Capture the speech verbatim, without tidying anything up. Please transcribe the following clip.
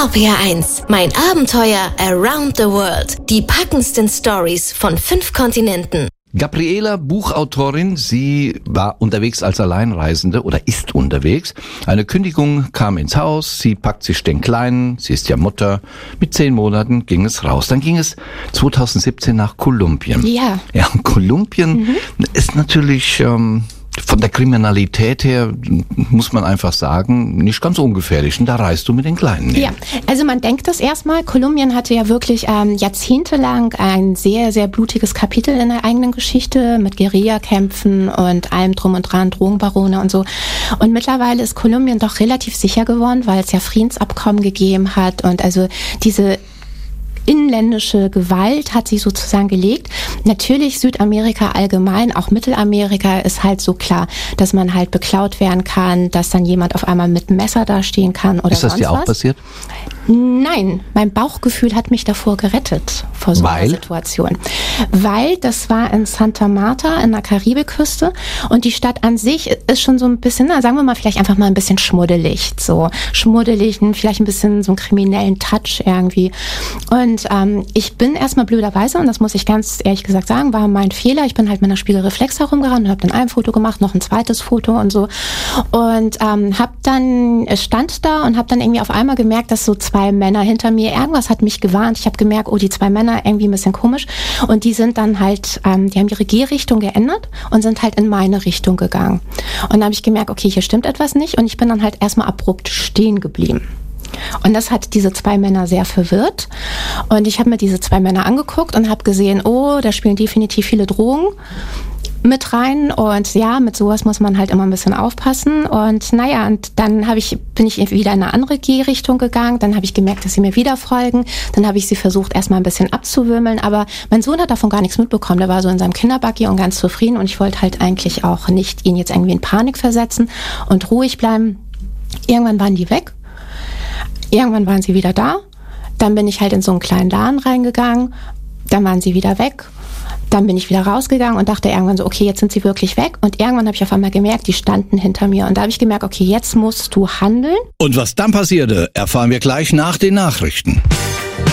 R P R eins, mein Abenteuer around the world. Die packendsten Stories von fünf Kontinenten. Gabriela, Buchautorin, sie war unterwegs als Alleinreisende oder ist unterwegs. Eine Kündigung kam ins Haus, sie packt sich den Kleinen, sie ist ja Mutter. Mit zehn Monaten ging es raus. Dann ging es zwanzig siebzehn nach Kolumbien. Ja. Ja, und Kolumbien mhm. ist natürlich ähm, von der Kriminalität her, muss man einfach sagen, nicht ganz ungefährlich. Und da reist du mit den Kleinen hin. Ja, also man denkt das erstmal. Kolumbien hatte ja wirklich ähm, jahrzehntelang ein sehr, sehr blutiges Kapitel in der eigenen Geschichte mit Guerillakämpfen und allem drum und dran, Drogenbarone und so. Und mittlerweile ist Kolumbien doch relativ sicher geworden, weil es ja Friedensabkommen gegeben hat und also diese inländische Gewalt hat sich sozusagen gelegt. Natürlich Südamerika allgemein, auch Mittelamerika ist halt so klar, dass man halt beklaut werden kann, dass dann jemand auf einmal mit einem Messer dastehen kann oder sonst was. Ist das dir auch was. passiert? Nein, mein Bauchgefühl hat mich davor gerettet, vor so Weil? einer Situation. Weil das war in Santa Marta in der Karibikküste und die Stadt an sich ist schon so ein bisschen, na, sagen wir mal, vielleicht einfach mal ein bisschen schmuddelig, so schmuddelig, vielleicht ein bisschen so einen kriminellen Touch irgendwie. Und ähm, ich bin erstmal blöderweise, und das muss ich ganz ehrlich gesagt sagen, war mein Fehler. Ich bin halt mit einer Spiegelreflex herumgerannt und habe dann ein Foto gemacht, noch ein zweites Foto und so. Und ähm, habe dann, stand da und habe dann irgendwie auf einmal gemerkt, dass so zwei Männer hinter mir, irgendwas hat mich gewarnt. Ich habe gemerkt, oh, die zwei Männer, irgendwie ein bisschen komisch. Und die sind dann halt, ähm, die haben ihre Gehrichtung geändert und sind halt in meine Richtung gegangen. Und dann habe ich gemerkt, okay, hier stimmt etwas nicht. Und ich bin dann halt erstmal abrupt stehen geblieben. Und das hat diese zwei Männer sehr verwirrt. Und ich habe mir diese zwei Männer angeguckt und habe gesehen, oh, da spielen definitiv viele Drogen mit rein und ja, mit sowas muss man halt immer ein bisschen aufpassen und naja, und dann habe ich, bin ich wieder in eine andere Gehrichtung gegangen, dann habe ich gemerkt, dass sie mir wieder folgen, dann habe ich sie versucht erstmal ein bisschen abzuwimmeln, aber mein Sohn hat davon gar nichts mitbekommen, der war so in seinem Kinderbuggy und ganz zufrieden und ich wollte halt eigentlich auch nicht ihn jetzt irgendwie in Panik versetzen und ruhig bleiben. Irgendwann waren die weg, irgendwann waren sie wieder da, dann bin ich halt in so einen kleinen Laden reingegangen, dann waren sie wieder weg. Dann bin ich wieder rausgegangen und dachte irgendwann so, okay, jetzt sind sie wirklich weg. Und irgendwann habe ich auf einmal gemerkt, die standen hinter mir. Und da habe ich gemerkt, okay, jetzt musst du handeln. Und was dann passierte, erfahren wir gleich nach den Nachrichten.